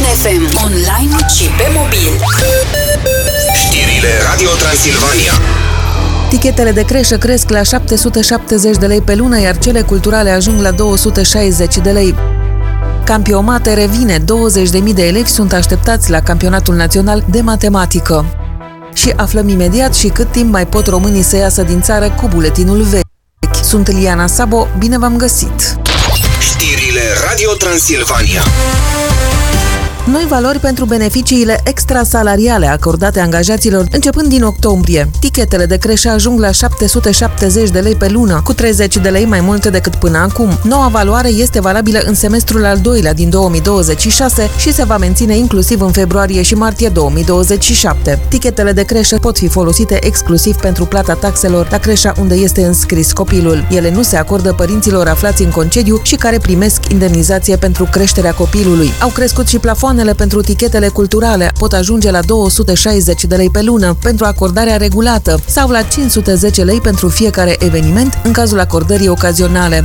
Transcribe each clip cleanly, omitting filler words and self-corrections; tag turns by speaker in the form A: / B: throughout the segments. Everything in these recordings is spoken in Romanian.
A: în FM, online și pe mobil.
B: Știrile Radio Transilvania.
C: Tichetele de creșă cresc la 770 de lei pe lună, iar cele culturale ajung la 260 de lei. Campiomate revine, 20.000 de elevi sunt așteptați la Campionatul Național de Matematică. Și aflăm imediat și cât timp mai pot românii să iasă din țară cu buletinul vechi. Sunt Liana Sabo, bine v-am găsit!
B: Știrile Radio Transilvania.
C: Noi valori pentru beneficiile extrasalariale acordate angajaților începând din octombrie. Tichetele de creșă ajung la 770 de lei pe lună, cu 30 de lei mai multe decât până acum. Noua valoare este valabilă în semestrul al doilea din 2026 și se va menține inclusiv în februarie și martie 2027. Tichetele de creșă pot fi folosite exclusiv pentru plata taxelor la creșa unde este înscris copilul. Ele nu se acordă părinților aflați în concediu și care primesc indemnizație pentru creșterea copilului. Au crescut și plafoanele pentru tichetele culturale, pot ajunge la 260 de lei pe lună pentru acordarea regulată sau la 510 lei pentru fiecare eveniment în cazul acordării ocazionale.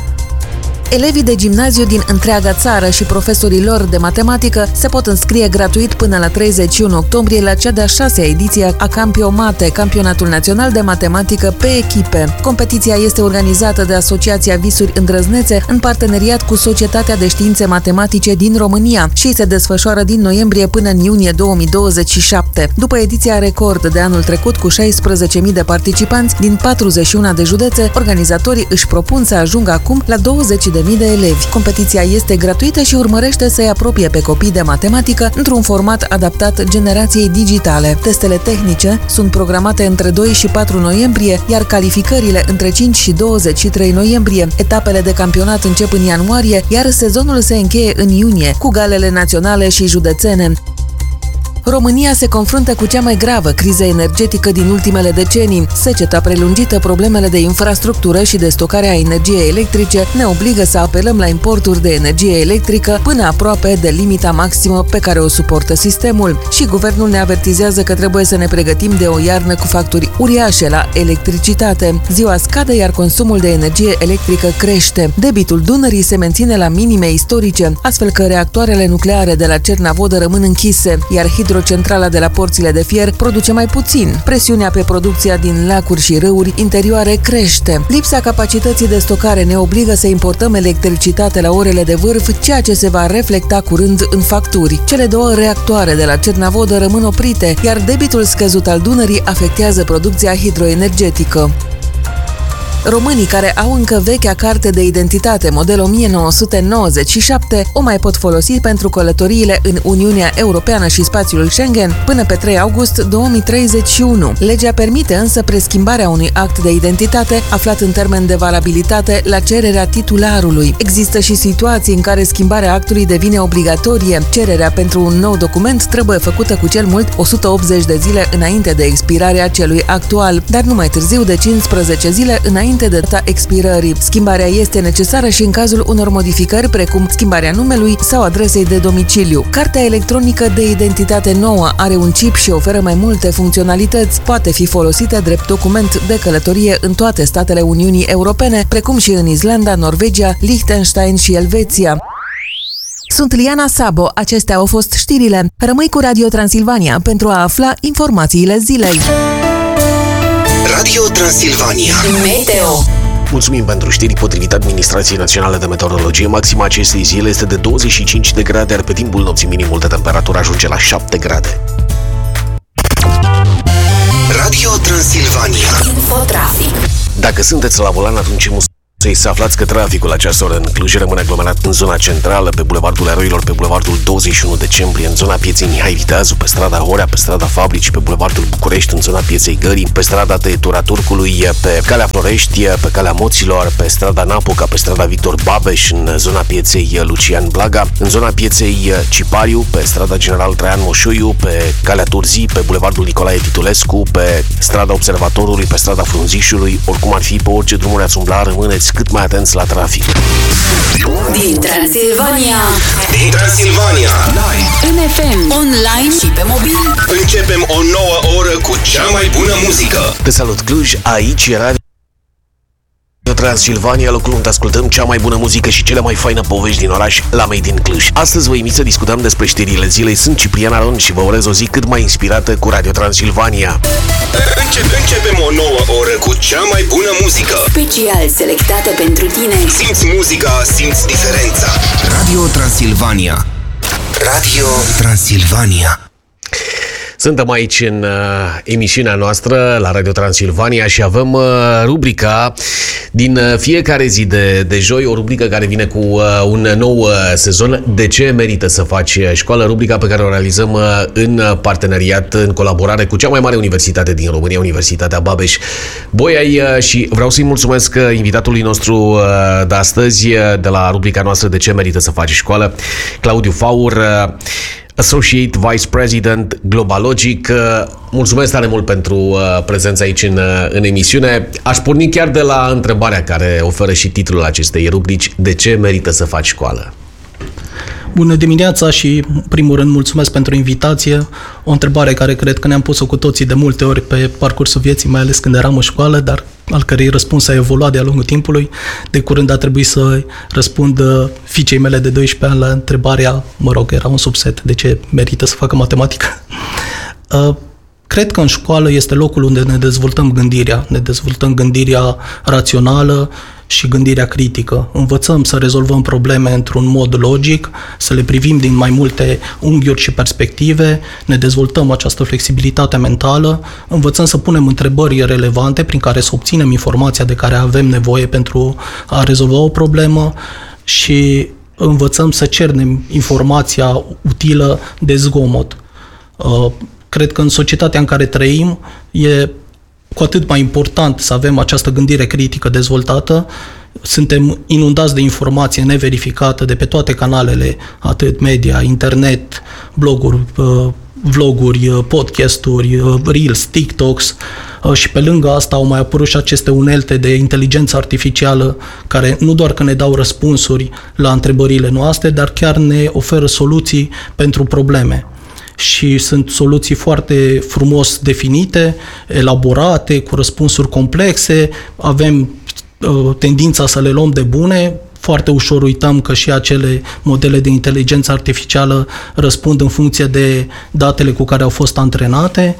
C: Elevii de gimnaziu din întreaga țară și profesorii lor de matematică se pot înscrie gratuit până la 31 octombrie la cea de-a 6-a ediție a Campiomate, Campionatul Național de Matematică pe echipe. Competiția este organizată de Asociația Visuri Îndrăznețe în parteneriat cu Societatea de Științe Matematice din România și se desfășoară din noiembrie până în iunie 2027. După ediția record de anul trecut cu 16.000 de participanți din 41 de județe, organizatorii își propun să ajungă acum la 20.000 de elevi. Competiția este gratuită și urmărește să-i apropie pe copii de matematică într-un format adaptat generației digitale. Testele tehnice sunt programate între 2 și 4 noiembrie, iar calificările între 5 și 23 noiembrie. Etapele de campionat încep în ianuarie, iar sezonul se încheie în iunie, cu galele naționale și județene. România se confruntă cu cea mai gravă criză energetică din ultimele decenii. Seceta prelungită, problemele de infrastructură și de stocare a energiei electrice ne obligă să apelăm la importuri de energie electrică până aproape de limita maximă pe care o suportă sistemul. Și guvernul ne avertizează că trebuie să ne pregătim de o iarnă cu facturi uriașe la electricitate. Ziua scade, iar consumul de energie electrică crește. Debitul Dunării se menține la minime istorice, astfel că reactoarele nucleare de la Cernavodă rămân închise, iar hidrocentrala de la Porțile de Fier produce mai puțin. Presiunea pe producția din lacuri și râuri interioare crește. Lipsa capacității de stocare ne obligă să importăm electricitate la orele de vârf, ceea ce se va reflecta curând în facturi. Cele două reactoare de la Cernavodă rămân oprite, iar debitul scăzut al Dunării afectează producția hidroenergetică. Românii care au încă vechea carte de identitate model 1997 o mai pot folosi pentru călătoriile în Uniunea Europeană și spațiul Schengen până pe 3 august 2031. Legea permite însă preschimbarea unui act de identitate aflat în termen de valabilitate la cererea titularului. Există și situații în care schimbarea actului devine obligatorie. Cererea pentru un nou document trebuie făcută cu cel mult 180 de zile înainte de expirarea celui actual, dar nu mai târziu de 15 zile înainte de data expirării. Schimbarea este necesară și în cazul unor modificări precum schimbarea numelui sau adresei de domiciliu. Cartea electronică de identitate nouă are un chip și oferă mai multe funcționalități. Poate fi folosită drept document de călătorie în toate statele Uniunii Europene, precum și în Islanda, Norvegia, Liechtenstein și Elveția. Sunt Liana Sabo, acestea au fost știrile. Rămâi cu Radio Transilvania pentru a afla informațiile zilei.
B: Radio Transilvania.
A: Meteo.
D: Mulțumim pentru știri. Potrivit Administrației Naționale de Meteorologie, maxima acestei zile este de 25 de grade, iar pe timpul nopții minimul de temperatură ajunge la 7 grade.
B: Radio Transilvania.
A: Infotrafic.
D: Dacă sunteți la volan, atunci să aflați că traficul la această oră în Cluj rămâne aglomerat în zona centrală, pe Bulevardul Eroilor, pe Bulevardul 21 decembrie, în zona pieței Mihai Viteazu, pe strada Horea, pe strada Fabricii, pe Bulevardul București, în zona pieței Gării, pe strada Tăietura Turcului, pe calea Florești, pe calea Moților, pe strada Napoca, pe strada Victor Babeș, în zona pieței Lucian Blaga, în zona pieței Cipariu, pe strada General Traian Moșoiu, pe calea Turzii, pe Bulevardul Nicolae Titulescu, pe strada Observatorului, pe strada Frunzișului. Oricum ar fi, pe orice drumuri ați umbla, rămâneți cât mai atenți la trafic.
A: Din Transilvania.
B: Din Transilvania.
A: Live. În FM, online și pe mobil.
B: Începem o nouă oră cu cea mai bună muzică.
D: Te salut, Cluj, aici era Transilvania, locul unde ascultăm cea mai bună muzică și cele mai faină povești din oraș, la Made in Cluj. Astăzi vă invit să discutăm despre știrile zilei. Sunt Ciprian Aron și vă urez o zi cât mai inspirată cu Radio Transilvania.
B: Începem o nouă oră cu cea mai bună muzică.
A: Special selectată pentru tine.
B: Simți muzica, simți diferența. Radio Transilvania. Radio Transilvania.
D: Suntem aici în emisiunea noastră la Radio Transilvania și avem rubrica din fiecare zi de joi, o rubrică care vine cu un nou sezon. De ce merită să faci școală? Rubrica pe care o realizăm în parteneriat, în colaborare cu cea mai mare universitate din România, Universitatea Babeș-Bolyai, și vreau să-i mulțumesc invitatului nostru de astăzi, de la rubrica noastră De ce merită să faci școală, Claudiu Faur, Associate Vice President Globalogic. Mulțumesc tare mult pentru prezența aici în emisiune. Aș porni chiar de la întrebarea care oferă și titlul acestei rubrici: de ce merită să faci școală?
E: Bună dimineața și, în primul rând, mulțumesc pentru invitație. O întrebare care cred că ne-am pus-o cu toții de multe ori pe parcursul vieții, mai ales când eram în școală, dar al cărei răspuns a evoluat de-a lungul timpului. De curând a trebuit să răspund fiicei mele de 12 ani la întrebarea, era un subset, de ce merită să facă matematică. Cred că în școală este locul unde ne dezvoltăm gândirea rațională și gândirea critică. Învățăm să rezolvăm probleme într-un mod logic, să le privim din mai multe unghiuri și perspective, ne dezvoltăm această flexibilitate mentală, învățăm să punem întrebări relevante prin care să obținem informația de care avem nevoie pentru a rezolva o problemă și învățăm să cernem informația utilă de zgomot. Cred că în societatea în care trăim e cu atât mai important să avem această gândire critică dezvoltată. Suntem inundați de informație neverificată de pe toate canalele, atât media, internet, bloguri, vloguri, podcasturi, reels, TikToks, și pe lângă asta au mai apărut și aceste unelte de inteligență artificială care nu doar că ne dau răspunsuri la întrebările noastre, dar chiar ne oferă soluții pentru probleme. Și sunt soluții foarte frumos definite, elaborate, cu răspunsuri complexe, avem tendința să le luăm de bune, foarte ușor uităm că și acele modele de inteligență artificială răspund în funcție de datele cu care au fost antrenate,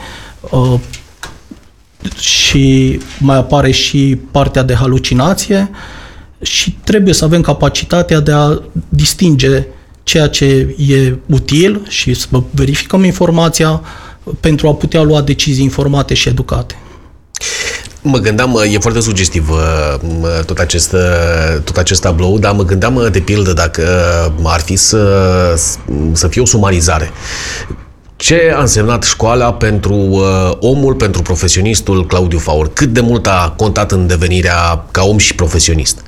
E: și mai apare și partea de halucinație și trebuie să avem capacitatea de a distinge ceea ce e util și să verificăm informația pentru a putea lua decizii informate și educate.
D: Mă gândeam, e foarte sugestiv tot acest tablou, dar mă gândeam, de pildă, dacă ar fi să fie o sumarizare. Ce a însemnat școala pentru omul, pentru profesionistul Claudiu Faur? Cât de mult a contat în devenirea ca om și profesionist?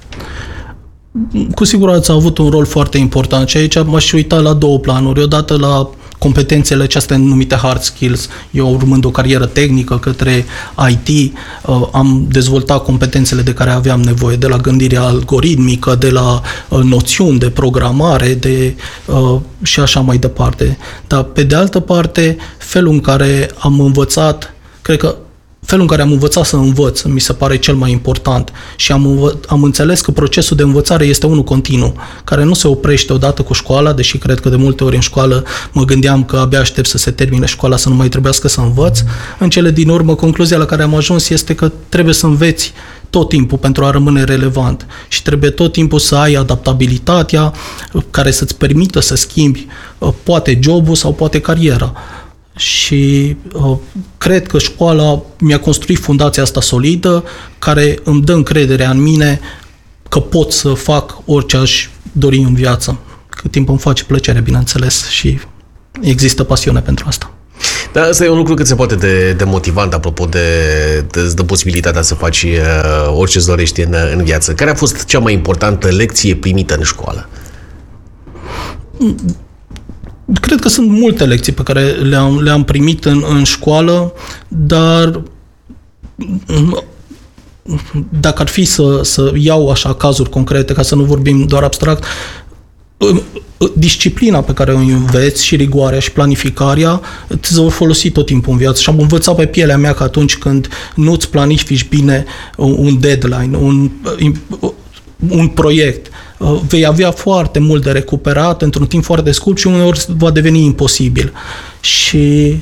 E: Cu siguranță a avut un rol foarte important și aici m-aș uita la două planuri. Odată la competențele acestea numite hard skills. Eu, urmând o carieră tehnică către IT, am dezvoltat competențele de care aveam nevoie, de la gândirea algoritmică, de la noțiuni de programare, și așa mai departe. Dar, pe de altă parte, felul în care am învățat, cred că felul în care am învățat să învăț mi se pare cel mai important și am înțeles că procesul de învățare este unul continuu, care nu se oprește odată cu școala, deși cred că de multe ori în școală mă gândeam că abia aștept să se termine școala să nu mai trebuiască să învăț. În cele din urmă, concluzia la care am ajuns este că trebuie să înveți tot timpul pentru a rămâne relevant și trebuie tot timpul să ai adaptabilitatea care să-ți permită să schimbi poate jobul sau poate cariera. Și cred că școala mi-a construit fundația asta solidă, care îmi dă încrederea în mine că pot să fac orice aș dori în viață, cât timp îmi face plăcere, bineînțeles, și există pasiune pentru asta.
D: Dar asta e un lucru cât se poate de motivant, apropo de posibilitatea să faci orice îți dorești în viață. Care a fost cea mai importantă lecție primită în școală?
E: Cred că sunt multe lecții pe care le-am primit în școală, dar dacă ar fi să iau așa cazuri concrete, ca să nu vorbim doar abstract, disciplina pe care o înveți și rigoarea și planificarea îți vor folosi tot timpul în viață și am învățat pe pielea mea că atunci când nu-ți planifici bine un deadline, un proiect, vei avea foarte mult de recuperat într-un timp foarte scurt și uneori va deveni imposibil. Și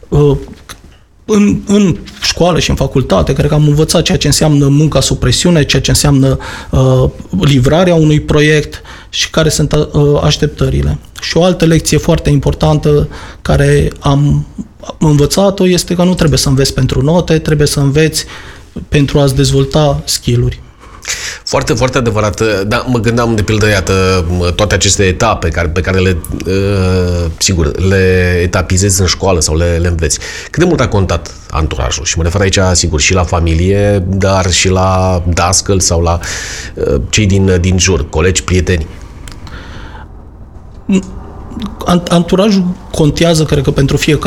E: în școală și în facultate, cred că am învățat ceea ce înseamnă munca sub presiune, ceea ce înseamnă livrarea unui proiect și care sunt așteptările. Și o altă lecție foarte importantă care am învățat-o este că nu trebuie să înveți pentru note, trebuie să înveți pentru a-ți dezvolta skill-uri.
D: Foarte, foarte adevărat. Da, mă gândeam, de pildă, iată, toate aceste etape pe care le, sigur, le etapizezi în școală sau le înveți. Cât de mult a contat anturajul? Și mă refer aici, sigur, și la familie, dar și la dascăl sau la cei din jur, colegi, prieteni.
E: Anturajul contează, cred că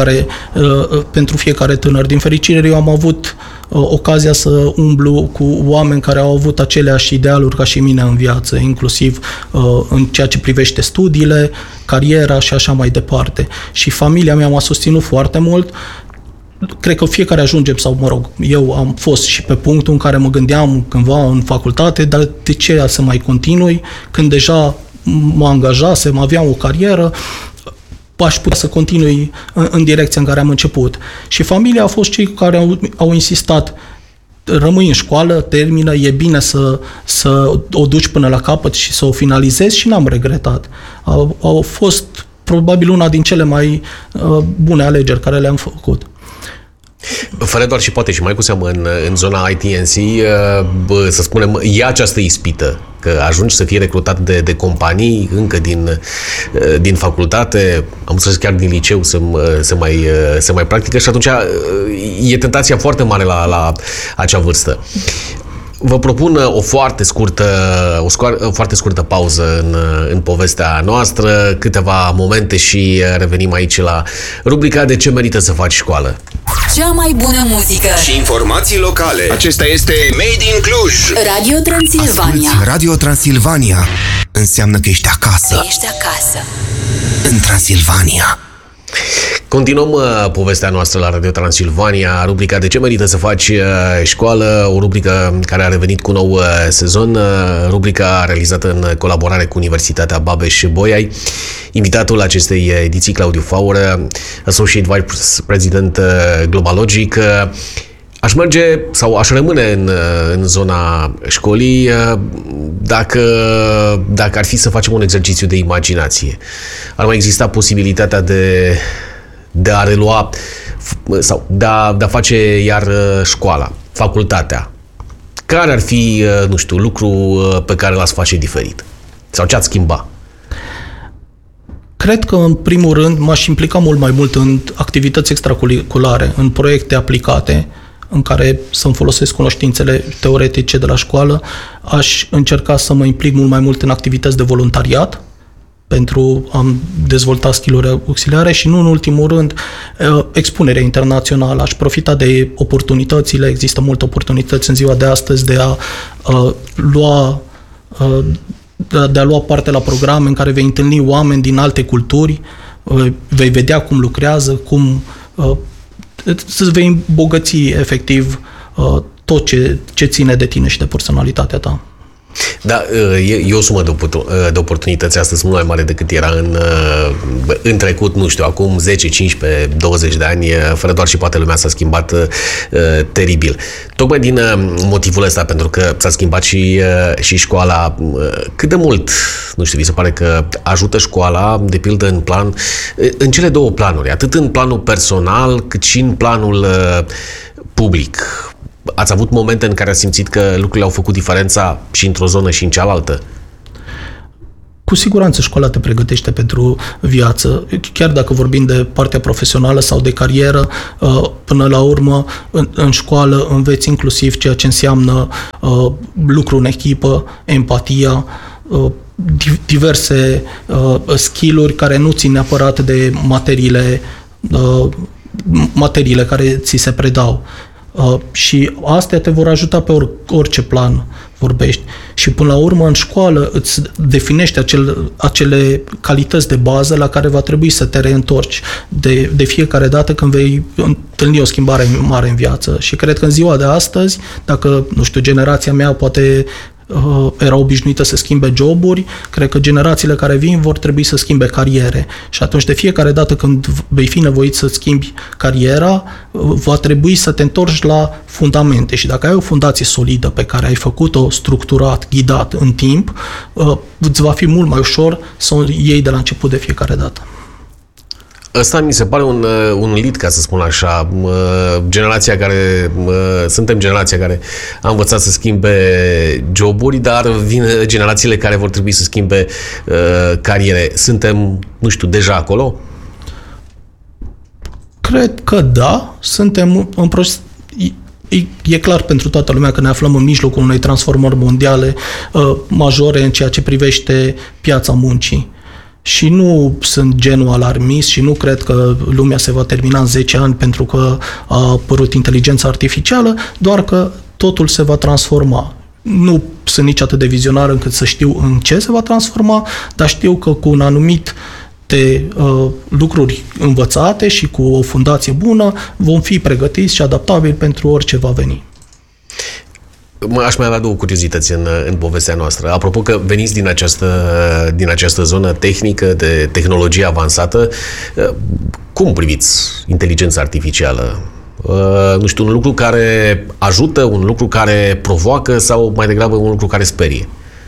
E: pentru fiecare tânăr. Din fericire, eu am avut ocazia să umblu cu oameni care au avut aceleași idealuri ca și mine în viață, inclusiv în ceea ce privește studiile, cariera și așa mai departe. Și familia mea m-a susținut foarte mult. Cred că fiecare ajungem, sau mă rog, eu am fost și pe punctul în care mă gândeam cândva în facultate, dar de ce să mai continui când deja mă angajasem, aveam o carieră, aș putea să continui în direcția în care am început. Și familia a fost cei care au insistat, rămâi în școală, termină, e bine să o duci până la capăt și să o finalizezi și n-am regretat. Au fost probabil una din cele mai bune alegeri care le-am făcut.
D: Fără doar și poate și mai cu seamă în zona ITNC, să spunem, e această ispită, că ajungi să fii recrutat de companii încă din facultate, am înțeles chiar din liceu se mai practică și atunci e tentația foarte mare la acea vârstă. Vă propun o foarte scurtă pauză în povestea noastră, câteva momente și revenim aici la rubrica De ce merită să faci școală.
A: Cea mai bună muzică
B: și informații locale. Acesta este Made in Cluj.
A: Radio Transilvania.
F: Asculți Radio Transilvania. Înseamnă că ești acasă.
A: Ești acasă.
F: În Transilvania.
D: Continuăm povestea noastră la Radio Transilvania, rubrica De ce merită să faci școală, o rubrică care a revenit cu nou sezon, rubrica realizată în colaborare cu Universitatea Babeș-Bolyai. Invitatul acestei ediții, Claudiu Faură, Associate Vice President Globalogic. Aș merge sau aș rămâne în zona școlii dacă ar fi să facem un exercițiu de imaginație. Ar mai exista posibilitatea de a relua sau de a face iar școala, facultatea. Care ar fi, nu știu, lucru pe care l-ați face diferit? Sau ce ați schimba?
E: Cred că, în primul rând, m-aș implica mult mai mult în activități extracurriculare, în proiecte aplicate, în care să-mi folosesc cunoștințele teoretice de la școală. Aș încerca să mă implic mult mai mult în activități de voluntariat, pentru a dezvolta skill-uri auxiliare și, nu în ultimul rând, expunerea internațională. Aș profita de oportunitățile, există multe oportunități în ziua de astăzi de a lua parte la programe în care vei întâlni oameni din alte culturi, vei vedea cum lucrează, să vei îmbogăți efectiv tot ce ține de tine și de personalitatea ta.
D: Da, e o sumă de oportunități astăzi mult mai mare decât era în trecut, nu știu, acum 10, 15, 20 de ani, fără doar și poate lumea s-a schimbat teribil. Tocmai din motivul ăsta, pentru că s-a schimbat și școala, cât de mult, nu știu, vi se pare că ajută școala, de pildă, în cele două planuri, atât în planul personal, cât și în planul public? Ați avut momente în care ați simțit că lucrurile au făcut diferența și într-o zonă și în cealaltă?
E: Cu siguranță școala te pregătește pentru viață. Chiar dacă vorbim de partea profesională sau de carieră, până la urmă, în școală înveți inclusiv ceea ce înseamnă lucru în echipă, empatia, diverse skill-uri care nu țin neapărat de materiile care ți se predau. Și astea te vor ajuta pe orice plan vorbești. Și până la urmă, în școală, îți definești acele calități de bază la care va trebui să te reîntorci de fiecare dată când vei întâlni o schimbare mare în viață. Și cred că în ziua de astăzi, dacă, nu știu, generația mea poate era obișnuită să schimbe joburi, cred că generațiile care vin vor trebui să schimbe cariere. Și atunci, de fiecare dată când vei fi nevoit să schimbi cariera, va trebui să te întorci la fundamente. Și dacă ai o fundație solidă pe care ai făcut-o structurat, ghidat în timp, îți va fi mult mai ușor să o iei de la început de fiecare dată.
D: Ăsta mi se pare un lead, ca să spun așa. Suntem generația care a învățat să schimbe joburi, dar vin generațiile care vor trebui să schimbe cariere. Suntem, nu știu, deja acolo?
E: Cred că da. Suntem în proces. E clar pentru toată lumea că ne aflăm în mijlocul unei transformări mondiale majore în ceea ce privește piața muncii. Și nu sunt genul alarmist și nu cred că lumea se va termina în 10 ani pentru că a apărut inteligența artificială, doar că totul se va transforma. Nu sunt nici atât de vizionar încât să știu în ce se va transforma, dar știu că cu un anumit de lucruri învățate și cu o fundație bună vom fi pregătiți și adaptabili pentru orice va veni.
D: Aș mai avea două curiozități în povestea noastră. Apropo că veniți din această zonă tehnică, de tehnologie avansată, cum priviți inteligența artificială? Nu știu, un lucru care ajută, un lucru care provoacă sau mai degrabă un lucru care sperie?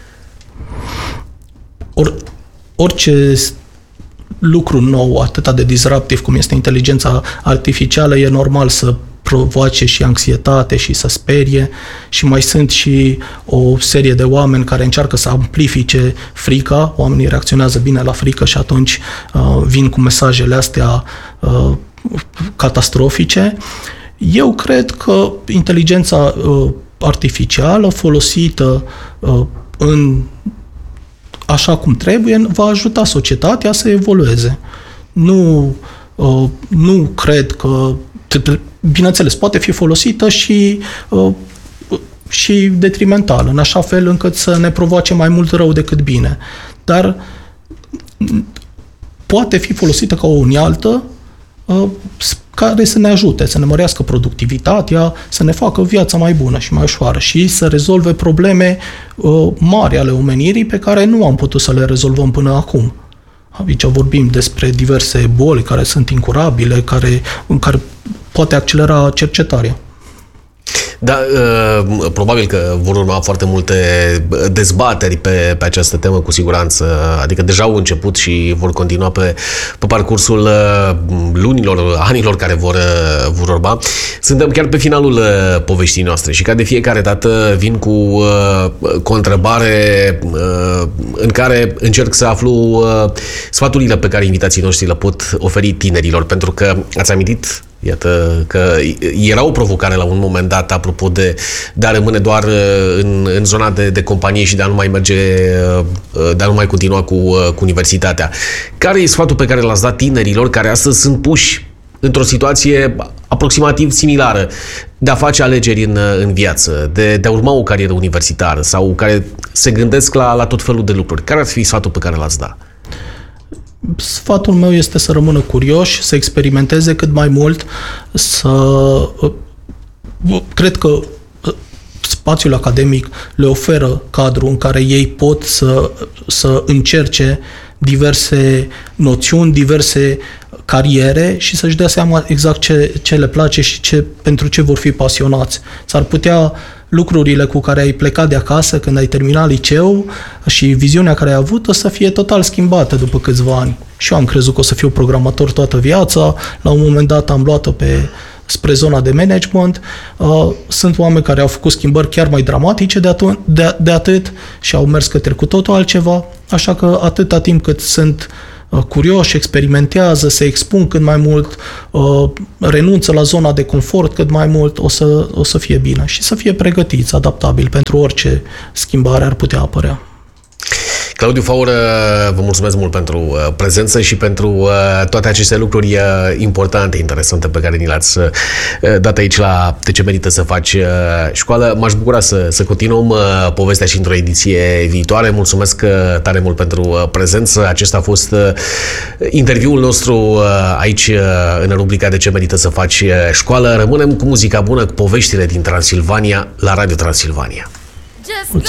E: Orice lucru nou, atât de disruptiv cum este inteligența artificială, e normal să provoace și anxietate și să sperie, și mai sunt și o serie de oameni care încearcă să amplifice frica. Oamenii reacționează bine la frică și atunci vin cu mesajele astea catastrofice. Eu cred că inteligența artificială folosită așa cum trebuie va ajuta societatea să evolueze. Nu cred că, bineînțeles, poate fi folosită și detrimental, în așa fel încât să ne provoace mai mult rău decât bine. Dar poate fi folosită ca o unealtă care să ne ajute, să ne mărească productivitatea, să ne facă viața mai bună și mai ușoară și să rezolve probleme mari ale omenirii pe care nu am putut să le rezolvăm până acum. Aici vorbim despre diverse boli care sunt incurabile, în care poate accelera cercetarea.
D: Da, probabil că vor urma foarte multe dezbateri pe această temă, cu siguranță. Adică deja au început și vor continua pe parcursul lunilor, anilor care vor urma. Suntem chiar pe finalul poveștii noastre și ca de fiecare dată vin cu o întrebare în care încerc să aflu sfaturile pe care invitații noștri le pot oferi tinerilor, pentru că ați amintit, iată, că era o provocare la un moment dat, apropo de a rămâne doar în zona de companie și de a nu mai merge, de a nu mai continua cu universitatea. Care e sfatul pe care l-ați dat tinerilor care astăzi sunt puși într-o situație aproximativ similară, de a face alegeri în viață, de a urma o carieră universitară sau care se gândesc la tot felul de lucruri? Care ar fi sfatul pe care l-ați dat?
E: Sfatul meu este să rămână curioși, să experimenteze cât mai mult, cred că spațiul academic le oferă cadrul în care ei pot să încerce diverse noțiuni, diverse cariere și să-și dea seama exact ce le place și pentru ce vor fi pasionați. S-ar putea lucrurile cu care ai plecat de acasă când ai terminat liceu și viziunea care ai avut-o să fie total schimbată după câțiva ani. Și eu am crezut că o să fiu programator toată viața, la un moment dat am luat-o spre zona de management. Sunt oameni care au făcut schimbări chiar mai dramatice de atât și au mers către cu totul altceva, așa că atâta timp cât sunt curioși, experimentează, se expun cât mai mult, renunță la zona de confort cât mai mult, o să fie bine și să fie pregătiți, adaptabili pentru orice schimbare ar putea apărea.
D: Claudiu Faură, vă mulțumesc mult pentru prezență și pentru toate aceste lucruri importante, interesante pe care ni le-ați dat aici la De ce merită să faci școală. M-aș bucura să continuăm povestea și într-o ediție viitoare. Mulțumesc tare mult pentru prezență. Acesta a fost interviul nostru aici în rubrica De ce merită să faci școală. Rămânem cu muzica bună, cu poveștile din Transilvania la Radio Transilvania.